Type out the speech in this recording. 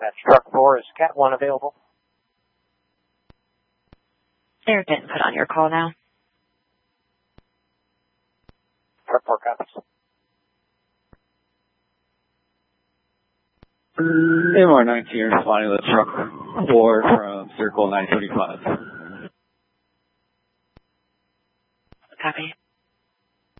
Dispatch, truck 4, is Cat 1 available? They're getting put on your call now. Truck 4 copies. MR19 responding to truck 4 from Circle 935. Copy.